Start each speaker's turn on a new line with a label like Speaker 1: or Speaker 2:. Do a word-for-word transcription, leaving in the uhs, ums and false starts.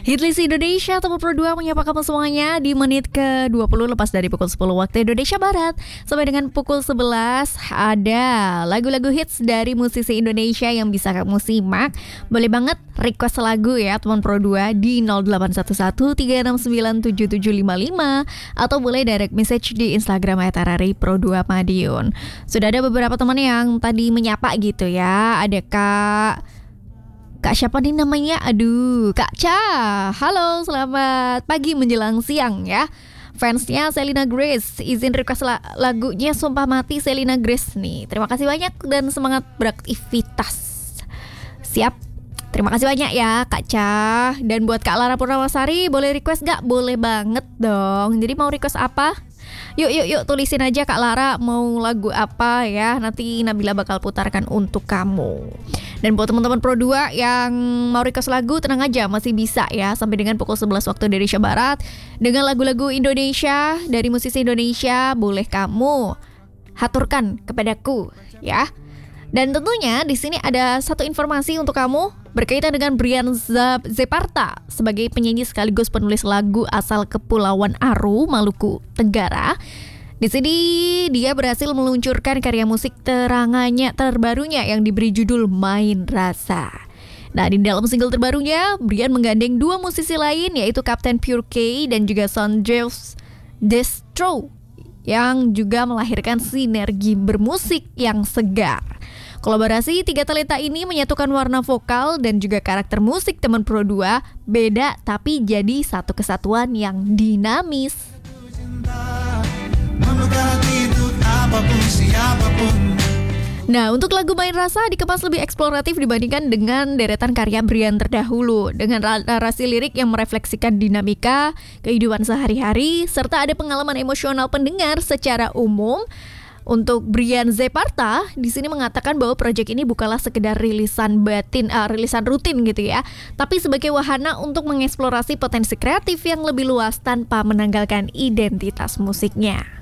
Speaker 1: Hitlist Indonesia Top Pro dua menyapa kamu semuanya di menit ke dua puluh lepas dari pukul sepuluh waktu Indonesia Barat. Sampai dengan pukul sebelas ada lagu-lagu hits dari musisi Indonesia yang bisa kamu simak. Boleh banget request lagu ya teman Pro dua di nol delapan satu satu tiga enam sembilan tujuh tujuh lima lima atau boleh direct message di Instagram et rari pro dua Madiun. Sudah ada beberapa teman yang tadi menyapa gitu ya. Ada Kak Kak siapa nih namanya? Aduh, Kak Cha. Halo, selamat pagi menjelang siang ya. Fansnya Selena Grace, izin request la- lagunya Sumpah Mati Selena Grace nih. Terima kasih banyak dan semangat beraktivitas. Siap. Terima kasih banyak ya Kak Cha. Dan buat Kak Lara Purnamasari, boleh request gak? Boleh banget dong. Jadi mau request apa? Yuk yuk yuk tulisin aja Kak Lara mau lagu apa ya. Nanti Nabila bakal putarkan untuk kamu. Dan buat teman-teman Pro dua yang mau request lagu, tenang aja masih bisa ya sampai dengan pukul sebelas waktu Indonesia Barat dengan lagu-lagu Indonesia dari musisi Indonesia. Boleh kamu haturkan kepadaku ya. Dan tentunya di sini ada satu informasi untuk kamu berkaitan dengan Brian Zeparta sebagai penyanyi sekaligus penulis lagu asal Kepulauan Aru, Maluku Tenggara. Di sini dia berhasil meluncurkan karya musik terangannya terbarunya yang diberi judul Main Rasa. Nah, di dalam single terbarunya, Brian menggandeng dua musisi lain yaitu Kapten Pure K dan juga Sonjels Destro yang juga melahirkan sinergi bermusik yang segar. Kolaborasi tiga talenta ini menyatukan warna vokal dan juga karakter musik teman Pro dua beda tapi jadi satu kesatuan yang dinamis. Nah, untuk lagu Main Rasa dikemas lebih eksploratif dibandingkan dengan deretan karya Brian terdahulu, dengan narasi lirik yang merefleksikan dinamika kehidupan sehari-hari serta ada pengalaman emosional pendengar secara umum. Untuk Brian Zeparta di sini mengatakan bahwa proyek ini bukanlah sekedar rilisan batin, uh, rilisan rutin gitu ya, tapi sebagai wahana untuk mengeksplorasi potensi kreatif yang lebih luas tanpa menanggalkan identitas musiknya.